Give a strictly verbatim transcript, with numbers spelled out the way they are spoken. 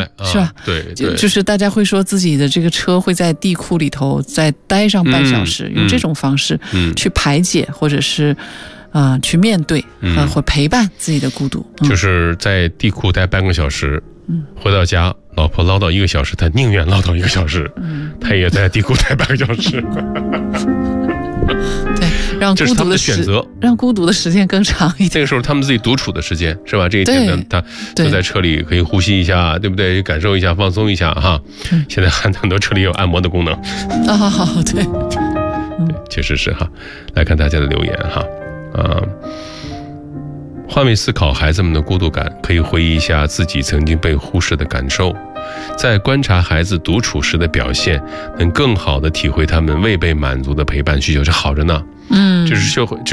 来，啊、 是吧？ 对对就， 就是大家会说自己的这个车会在地库里头再待上半小时，嗯、用这种方式去排解，嗯、或者是啊、呃、去面对啊、呃、或陪伴自己的孤独。 嗯、就是在地库待半个小时，嗯，回到家老婆唠叨一个小时，他宁愿唠叨一个小时，嗯，他也在地库待半个小时。 对，让孤独的选择， 让孤独的时间更长一点。 那个时候他们自己独处的时间是吧？这一天呢，他就在车里可以呼吸一下，对不对？感受一下，放松一下哈。嗯、现在很很多车里有按摩的功能。 啊，好好，对， 对，确实是哈。来看大家的留言哈，啊。换位思考孩子们的孤独感，可以回忆一下自己曾经被忽视的感受，在观察孩子独处时的表现，能更好地体会他们未被满足的陪伴需求，这好着呢。嗯，这是社会。